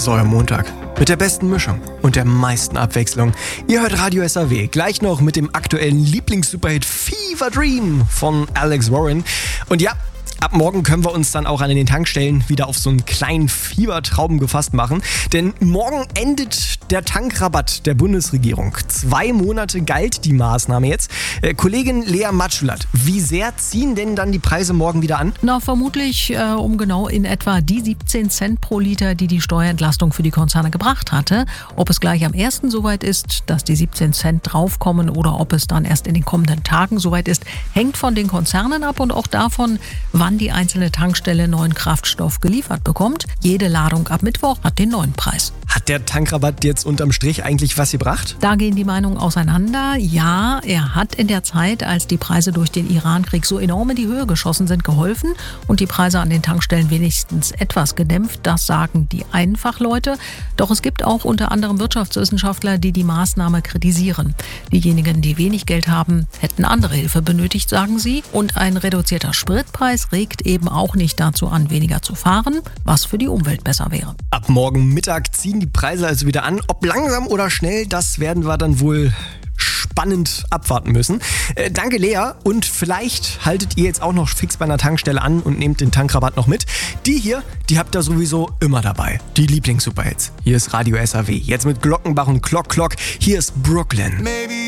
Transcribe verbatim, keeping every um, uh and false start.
ist euer Montag. Mit der besten Mischung und der meisten Abwechslung. Ihr hört Radio S A W, gleich noch mit dem aktuellen Lieblings-Superhit Fever Dream von Alex Warren. Und ja, ab morgen können wir uns dann auch an den Tankstellen wieder auf so einen kleinen Fiebertraum gefasst machen. Denn morgen endet der Tankrabatt der Bundesregierung. Zwei Monate galt die Maßnahme jetzt. Äh, Kollegin Lea Matschulat, wie sehr ziehen denn dann die Preise morgen wieder an? Na, vermutlich äh, um genau in etwa die siebzehn Cent pro Liter, die die Steuerentlastung für die Konzerne gebracht hatte. Ob es gleich am ersten soweit ist, dass die siebzehn Cent draufkommen oder ob es dann erst in den kommenden Tagen soweit ist, hängt von den Konzernen ab und auch davon, wann die einzelne Tankstelle neuen Kraftstoff geliefert bekommt. Jede Ladung ab Mittwoch hat den neuen Preis. Hat der Tankrabatt jetzt unterm Strich eigentlich was gebracht? Da gehen die Meinungen auseinander. Ja, er hat in der Zeit, als die Preise durch den Irankrieg so enorm in die Höhe geschossen sind, geholfen und die Preise an den Tankstellen wenigstens etwas gedämpft. Das sagen die Einfachleute. Doch es gibt auch unter anderem Wirtschaftswissenschaftler, die die Maßnahme kritisieren. Diejenigen, die wenig Geld haben, hätten andere Hilfe benötigt, sagen sie. Und ein reduzierter Spritpreis regt eben auch nicht dazu an, weniger zu fahren, was für die Umwelt besser wäre. Ab morgen Mittag ziehen die Preise also wieder an. Ob langsam oder schnell, das werden wir dann wohl spannend abwarten müssen. Äh, danke Lea, und vielleicht haltet ihr jetzt auch noch fix bei einer Tankstelle an und nehmt den Tankrabatt noch mit. Die hier, die habt ihr sowieso immer dabei. Die Lieblings-Superhits. Hier ist Radio S A W. Jetzt mit Glockenbach und Clock Clock. Hier ist Brooklyn. Maybe